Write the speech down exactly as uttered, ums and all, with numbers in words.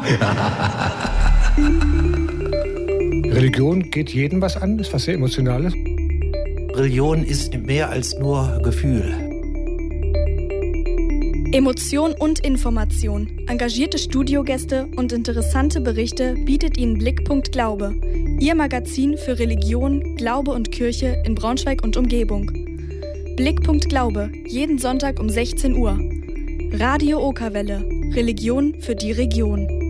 Religion geht jedem was an, ist was sehr Emotionales. Religion ist mehr als nur Gefühl. Emotion und Information, engagierte Studiogäste und interessante Berichte bietet Ihnen Blickpunkt Glaube, Ihr Magazin für Religion, Glaube und Kirche in Braunschweig und Umgebung. Blickpunkt Glaube, jeden Sonntag um sechzehn Uhr. Radio Okerwelle, Religion für die Region.